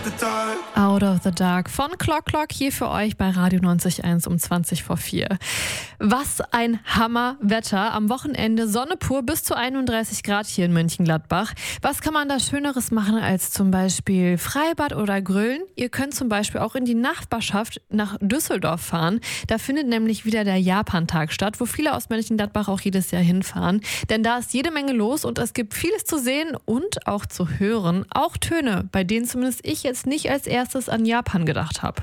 Out of the Dark von Clock Clock hier für euch bei Radio 90.1 um 20 vor 4. Was ein Hammerwetter. Am Wochenende Sonne pur bis zu 31 Grad hier in Mönchengladbach. Was kann man da Schöneres machen als zum Beispiel Freibad oder Grillen? Ihr könnt zum Beispiel auch in die Nachbarschaft nach Düsseldorf fahren. Da findet nämlich wieder der Japantag statt, wo viele aus Mönchengladbach auch jedes Jahr hinfahren. Denn da ist jede Menge los und es gibt vieles zu sehen und auch zu hören. Auch Töne, bei denen zumindest ich jetzt nicht als erstes an Japan gedacht habe.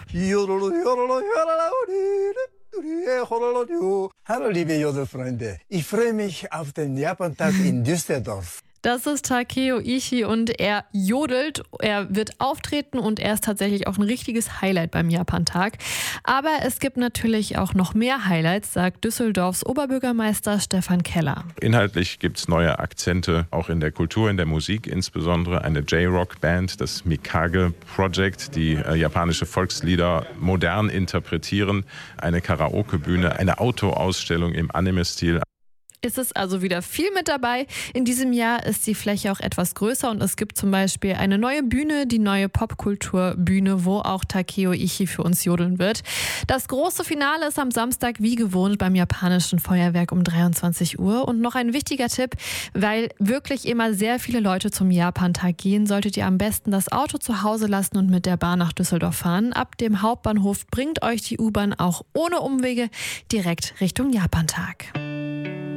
Hallo liebe Jodelfreunde, ich freue mich auf den Japantag in Düsseldorf. Das ist Takeo Ishii und er jodelt, er wird auftreten und er ist tatsächlich auch ein richtiges Highlight beim Japantag. Aber es gibt natürlich auch noch mehr Highlights, sagt Düsseldorfs Oberbürgermeister Stefan Keller. Inhaltlich gibt es neue Akzente, auch in der Kultur, in der Musik, insbesondere eine J-Rock-Band, das Mikage Project, die japanische Volkslieder modern interpretieren, eine Karaoke-Bühne, eine Autoausstellung im Anime-Stil. Ist es also wieder viel mit dabei. In diesem Jahr ist die Fläche auch etwas größer und es gibt zum Beispiel eine neue Bühne, die neue Popkulturbühne, wo auch Takeo Ishii für uns jodeln wird. Das große Finale ist am Samstag wie gewohnt beim japanischen Feuerwerk um 23 Uhr. Und noch ein wichtiger Tipp, weil wirklich immer sehr viele Leute zum Japantag gehen, solltet ihr am besten das Auto zu Hause lassen und mit der Bahn nach Düsseldorf fahren. Ab dem Hauptbahnhof bringt euch die U-Bahn auch ohne Umwege direkt Richtung Japantag.